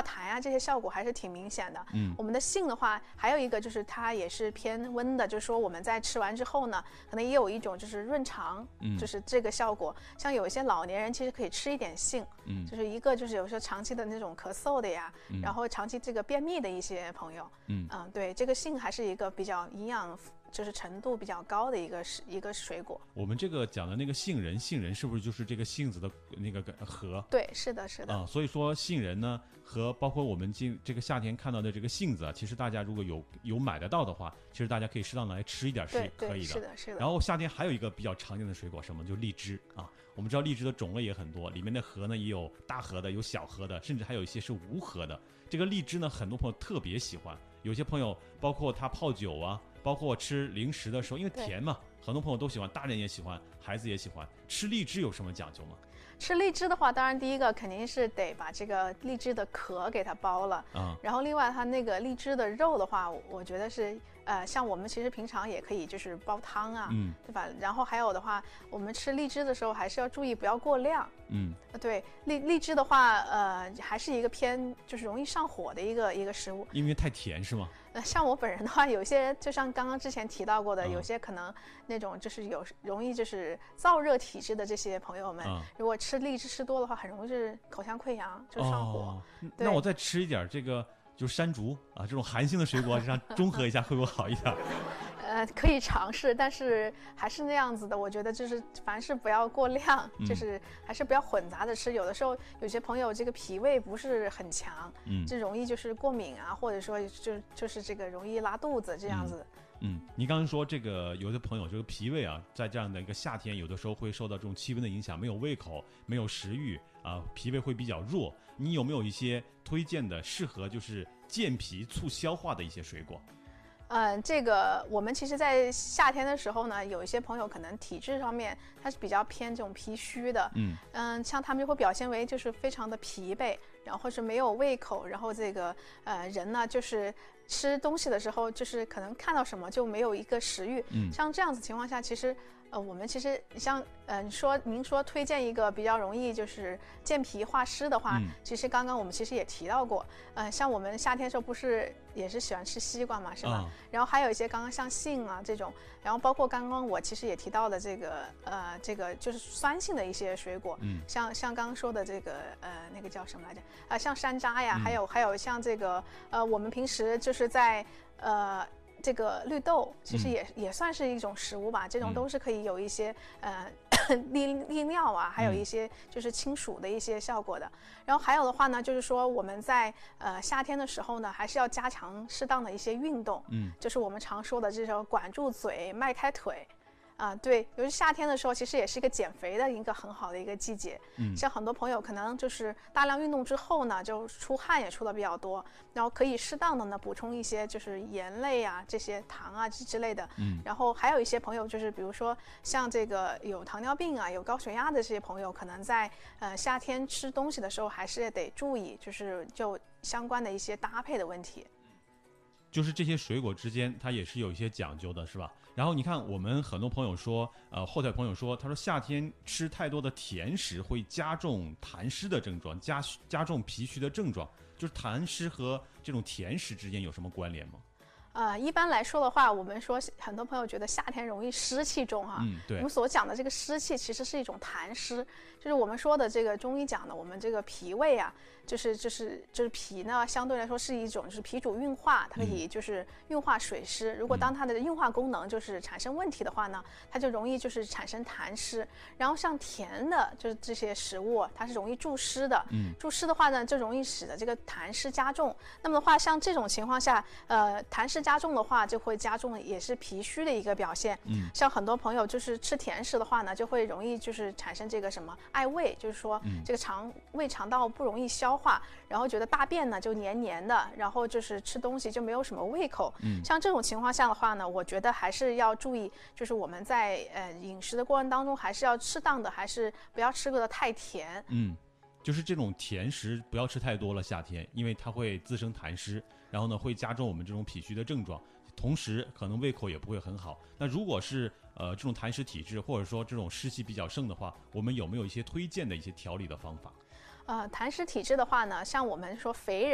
痰啊这些效果还是挺明显的。我们的杏的话，还有一个就是它也是偏温的，就是说我们在吃完之后呢，可能也有一种就是润肠，就是这个效果。像有一些老年人其实可以吃一点杏，就是一个就是有时候长期的那种咳嗽的呀，然后长期这个便秘的一些朋友，对，这个杏还是一个比较营养就是程度比较高的一个水果。 我们这个讲的那个杏仁是不是就是这个杏子的那个核？ 对，是的，是的。 所以说杏仁呢，和包括我们这个夏天看到的这个杏子啊，其实大家如果有买得到的话，其实大家可以适当的来吃一点是可以的。 是的，是的。 然后夏天还有一个比较常见的水果什么，就是荔枝啊。我们知道荔枝的种类也很多，里面的核呢也有大核的，有小核的，甚至还有一些是无核的。这个荔枝呢，很多朋友特别喜欢，有些朋友包括他泡酒啊，包括吃零食的时候，因为甜嘛，很多朋友都喜欢，大人也喜欢，孩子也喜欢。吃荔枝有什么讲究吗？ 吃荔枝的话，当然第一个肯定是得把这个荔枝的壳给它剥了，然后另外它那个荔枝的肉的话，我觉得是像我们其实平常也可以就是煲汤啊，对吧？然后还有的话，我们吃荔枝的时候还是要注意不要过量，对，荔枝的话，还是一个偏就是容易上火的一个食物， 因为太甜是吗？ 像我本人的话，有些就像刚刚之前提到过的，有些可能那种就是容易就是燥热体质的这些朋友们，如果吃荔枝吃多的话，很容易是口腔溃疡，就上火。 那我再吃一点这个就是山竹啊这种寒性的水果，这样中和一下会不会好一点？ 可以尝试，但是还是那样子的。我觉得就是凡事不要过量，就是还是不要混杂的吃。有的时候有些朋友这个脾胃不是很强，就容易就是过敏啊，或者说就是这个容易拉肚子这样子。 你刚刚说这个有的朋友这个脾胃啊，在这样的一个夏天，有的时候会受到这种气温的影响，没有胃口，没有食欲啊，脾胃会比较弱。你有没有一些推荐的适合就是健脾促消化的一些水果？ 这个我们其实在夏天的时候呢，有一些朋友可能体质上面他是比较偏这种脾虚的，像他们就会表现为就是非常的疲惫，然后是没有胃口，然后这个人呢就是吃东西的时候就是可能看到什么就没有一个食欲，像这样子情况下，其实我们其实像您说推荐一个比较容易就是健脾化湿的话，其实刚刚我们其实也提到过，像我们夏天的时候不是也是喜欢吃西瓜嘛，是吧？然后还有一些刚刚像杏啊这种，然后包括刚刚我其实也提到的这个就是酸性的一些水果，像刚刚说的这个那个叫什么来着？像山楂呀，还有像这个我们平时就是在这个绿豆其实也算是一种食物吧，这种都是可以有一些利尿啊，还有一些就是清暑的一些效果的。然后还有的话呢，就是说我们在夏天的时候呢，还是要加强适当的一些运动，就是我们常说的这种管住嘴、迈开腿。对，尤其夏天的时候，其实也是一个减肥的一个很好的一个季节。像很多朋友可能就是大量运动之后呢，就出汗也出的比较多，然后可以适当的呢补充一些就是盐类啊、这些糖啊之类的。然后还有一些朋友就是比如说像这个有糖尿病啊、有高血压的这些朋友，可能在夏天吃东西的时候还是得注意，就相关的一些搭配的问题。 就是这些水果之间它也是有一些讲究的，是吧？然后你看我们很多朋友说后台朋友说，他说夏天吃太多的甜食会加重痰湿的症状，加重脾虚的症状，就是痰湿和这种甜食之间有什么关联吗？ 一般来说的话，我们说很多朋友觉得夏天容易湿气重哈， 对， 我们所讲的这个湿气其实是一种痰湿，就是我们说的这个中医讲的，我们这个脾胃啊，就是脾呢，相对来说是一种就是脾主运化，它可以就是运化水湿。如果当它的运化功能就是产生问题的话呢，它就容易就是产生痰湿。然后像甜的，就是这些食物，它是容易助湿的，助湿的话呢，就容易使得这个痰湿加重。那么的话，像这种情况下，痰湿加重的话，就会加重也是脾虚的一个表现。像很多朋友就是吃甜食的话呢，就会容易就是产生这个什么爱胃，就是说这个肠道不容易消化，然后觉得大便呢就黏黏的，然后就是吃东西就没有什么胃口。像这种情况下的话呢，我觉得还是要注意，就是我们在饮食的过程当中，还是要适当的，还是不要吃得太甜。 就是这种甜食不要吃太多了，夏天，因为它会滋生痰湿，然后呢会加重我们这种脾虚的症状，同时可能胃口也不会很好。那如果是这种痰湿体质，或者说这种湿气比较盛的话，我们有没有一些推荐的一些调理的方法？ 痰湿体质的话呢，像我们说肥人